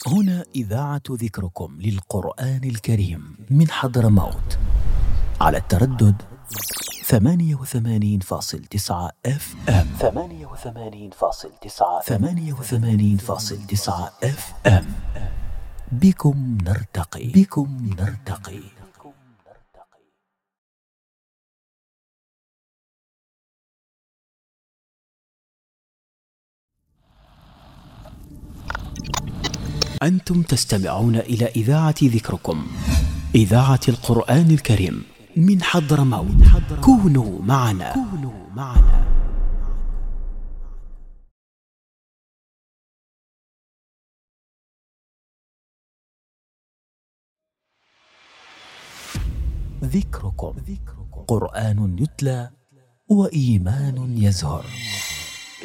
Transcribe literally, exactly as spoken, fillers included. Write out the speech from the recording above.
هنا إذاعة ذكركم للقرآن الكريم من حضرموت على التردد ثمانية وثمانين فاصل تسعة اف ام ثمانية وثمانين فاصل تسعة ثمانية وثمانين فاصل تسعة اف ام. بكم نرتقي بكم نرتقي. أنتم تستمعون إلى إذاعة ذكركم، إذاعة القرآن الكريم من حضرموت. كونوا معنا كونوا معنا ذكركم قرآن يتلى وإيمان يزهر.